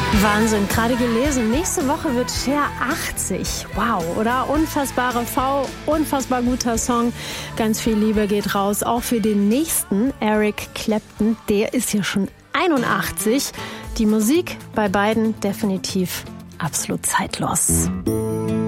Wahnsinn, gerade gelesen. Nächste Woche wird Cher 80. Wow, oder? Unfassbare V, unfassbar guter Song. Ganz viel Liebe geht raus, auch für den nächsten, Eric Clapton. Der ist ja schon 81. Die Musik bei beiden definitiv absolut zeitlos.